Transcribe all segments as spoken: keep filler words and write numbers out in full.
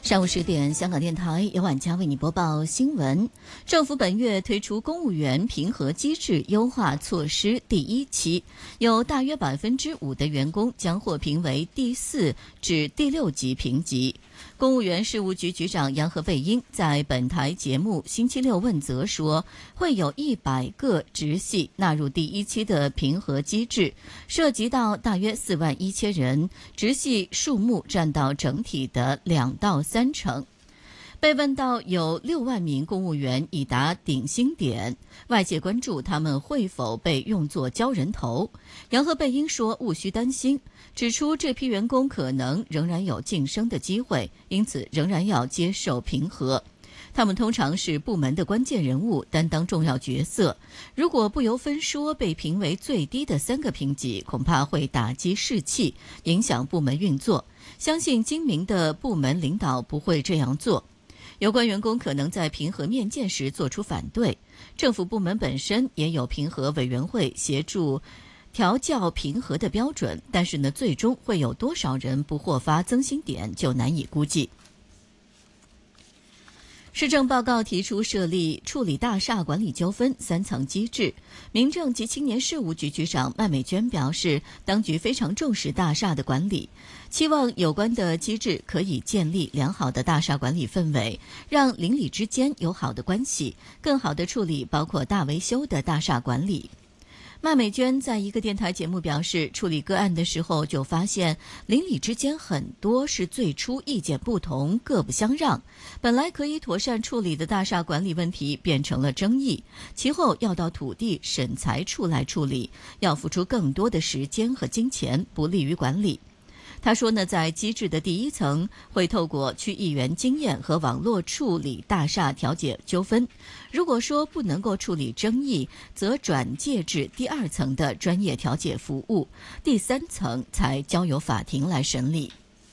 上午十点，香港电台由晚佳为你播报新闻。政府本月推出公务员评核机制优化措施第一期，有大约百分之五的员工将获评为第四至第六级评级。公务员事务局局长杨何蓓英在本台节目星期六问责说，会有一百个职系纳入第一期的评核机制，涉及到大约四万一千人，职系数目占到整体的两到三成。被问到有六万名公务员已达顶薪点，外界关注他们会否被用作交人头，杨何蓓英说毋需担心，指出这批员工可能仍然有晋升的机会，因此仍然要接受评核。他们通常是部门的关键人物，担当重要角色。如果不由分说被评为最低的三个评级，恐怕会打击士气，影响部门运作。相信精明的部门领导不会这样做。有关员工可能在评核面见时做出反对，政府部门本身也有评核委员会协助调校评核的标准，但是呢，最终会有多少人不获发增薪点就难以估计。施政报告提出设立处理大厦管理纠纷三层机制。民政及青年事务局局长麦美娟表示，当局非常重视大厦的管理，期望有关的机制可以建立良好的大厦管理氛围，让邻里之间有好的关系，更好地处理包括大维修的大厦管理。麦美娟在一个电台节目表示，处理个案的时候就发现邻里之间很多是最初意见不同，各不相让，本来可以妥善处理的大厦管理问题变成了争议，其后要到土地审裁处来处理，要付出更多的时间和金钱，不利于管理。他说呢，在机制的第一层会透过区议员经验和网络处理大厦调解纠纷，如果说不能够处理争议，则转介至第二层的专业调解服务，第三层才交由法庭来审理。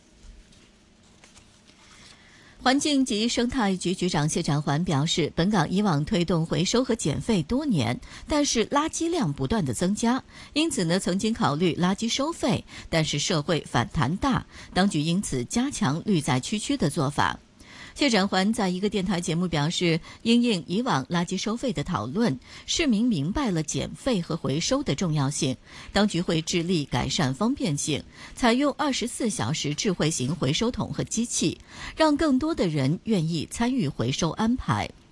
环境及生态局局长谢展寰表示，本港以往推动回收和减废多年，但是垃圾量不断的增加，因此呢，曾经考虑垃圾收费，但是社会反弹大，当局因此加强绿在区区的做法。谢展寰在一个电台节目表示，因应以往垃圾收费的讨论，市民明白了减废和回收的重要性，当局会致力改善方便性，采用二十四小时智慧型回收桶和机器，让更多的人愿意参与回收安排。